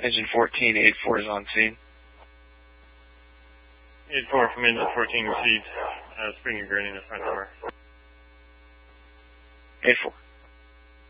Engine 14, 8-4 is on scene. 8-4 from engine 14 received. Spring and grading the front door. 8-4.